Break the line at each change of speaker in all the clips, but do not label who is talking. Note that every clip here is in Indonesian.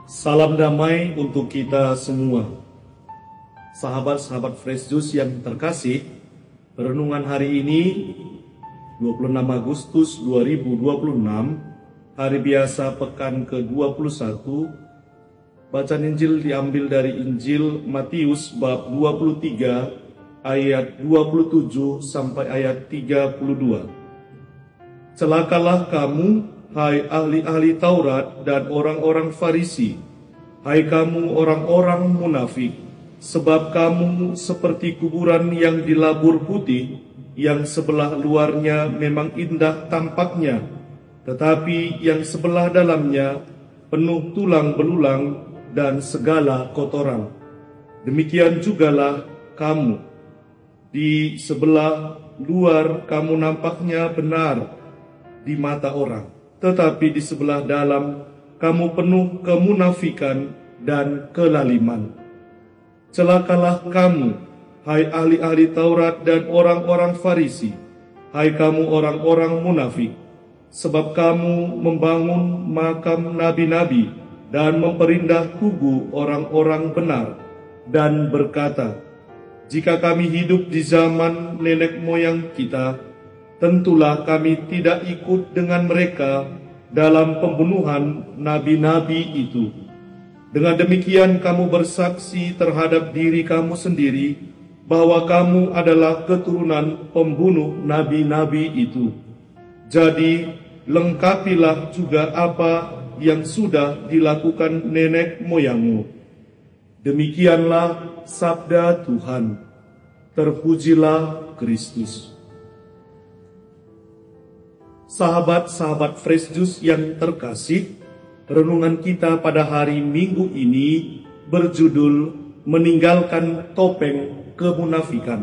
Salam damai untuk kita semua. Sahabat-sahabat Fresh Juice yang terkasih, renungan hari ini 26 Agustus 2026, hari biasa pekan ke-21. Bacaan Injil diambil dari Injil Matius bab 23 ayat 27 sampai ayat 32. Celakalah kamu, hai ahli-ahli Taurat dan orang-orang Farisi, hai kamu orang-orang munafik, sebab kamu seperti kuburan yang dilabur putih, yang sebelah luarnya memang indah tampaknya, tetapi yang sebelah dalamnya penuh tulang belulang dan segala kotoran. Demikian jugalah kamu. Di sebelah luar kamu nampaknya benar di mata orang, tetapi di sebelah dalam kamu penuh kemunafikan dan kelaliman. Celakalah kamu, hai ahli-ahli Taurat dan orang-orang Farisi, hai kamu orang-orang munafik, sebab kamu membangun makam nabi-nabi dan memperindah tubuh orang-orang benar, dan berkata, jika kami hidup di zaman nenek moyang kita, tentulah kami tidak ikut dengan mereka dalam pembunuhan nabi-nabi itu. Dengan demikian kamu bersaksi terhadap diri kamu sendiri bahwa kamu adalah keturunan pembunuh nabi-nabi itu. Jadi lengkapilah juga apa yang sudah dilakukan nenek moyangmu. Demikianlah sabda Tuhan. Terpujilah Kristus. Sahabat-sahabat Fresh Juice yang terkasih, renungan kita pada hari Minggu ini berjudul Meninggalkan Topeng Kemunafikan.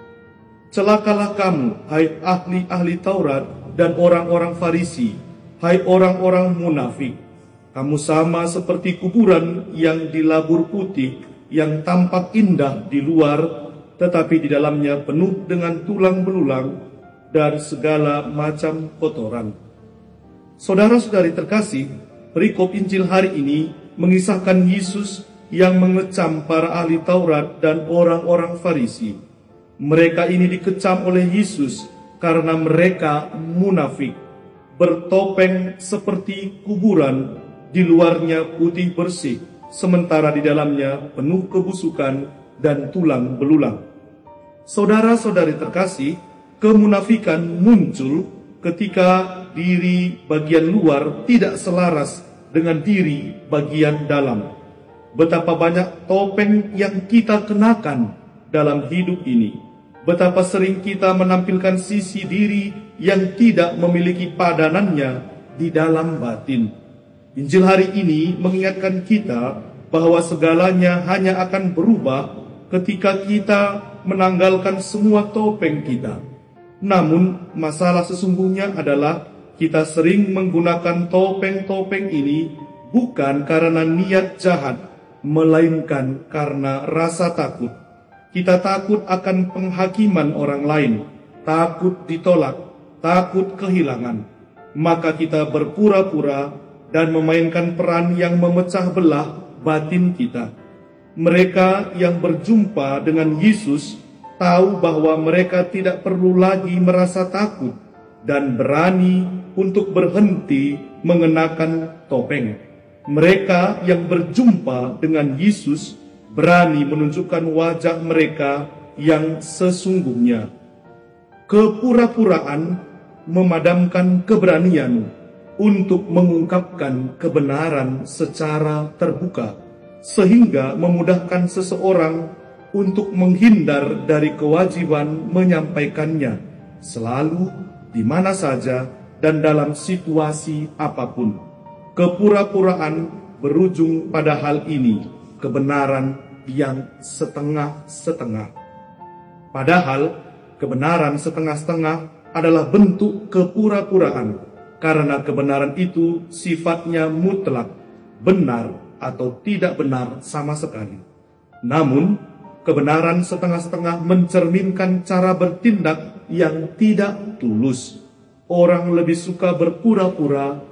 Celakalah kamu, hai ahli-ahli Taurat dan orang-orang Farisi, hai orang-orang munafik. Kamu sama seperti kuburan yang dilabur putih, yang tampak indah di luar, tetapi di dalamnya penuh dengan tulang belulang dan segala macam kotoran. Saudara-saudari terkasih, perikop Injil hari ini mengisahkan Yesus yang mengecam para ahli Taurat dan orang-orang Farisi. Mereka ini dikecam oleh Yesus karena mereka munafik, bertopeng seperti kuburan, di luarnya putih bersih, sementara di dalamnya penuh kebusukan dan tulang belulang. Saudara-saudari terkasih, kemunafikan muncul ketika diri bagian luar tidak selaras dengan diri bagian dalam. Betapa banyak topeng yang kita kenakan dalam hidup ini. Betapa sering kita menampilkan sisi diri yang tidak memiliki padanannya di dalam batin. Injil hari ini mengingatkan kita bahwa segalanya hanya akan berubah ketika kita menanggalkan semua topeng kita. Namun masalah sesungguhnya adalah kita sering menggunakan topeng-topeng ini bukan karena niat jahat, melainkan karena rasa takut. Kita takut akan penghakiman orang lain, takut ditolak, takut kehilangan. Maka kita berpura-pura dan memainkan peran yang memecah belah batin kita. Mereka yang berjumpa dengan Yesus tahu bahwa mereka tidak perlu lagi merasa takut dan berani untuk berhenti mengenakan topeng. Mereka yang berjumpa dengan Yesus berani menunjukkan wajah mereka yang sesungguhnya. Kepura-puraan memadamkan keberanian untuk mengungkapkan kebenaran secara terbuka, sehingga memudahkan seseorang untuk menghindar dari kewajiban menyampaikannya, selalu, di mana saja, dan dalam situasi apapun. Kepura-puraan berujung pada hal ini, kebenaran yang setengah-setengah. Padahal, kebenaran setengah-setengah adalah bentuk kepura-puraan, karena kebenaran itu sifatnya mutlak, benar atau tidak benar sama sekali. Namun, kebenaran setengah-setengah mencerminkan cara bertindak yang tidak tulus. Orang lebih suka berpura-pura